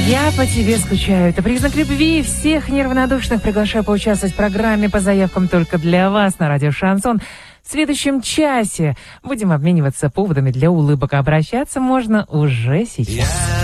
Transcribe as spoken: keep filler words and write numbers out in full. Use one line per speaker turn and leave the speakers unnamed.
Я по тебе скучаю. Это признак любви. Всех неравнодушных приглашаю поучаствовать в программе по заявкам только для вас на радио «Шансон». В следующем часе будем обмениваться поводами для улыбок. Обращаться можно уже сейчас.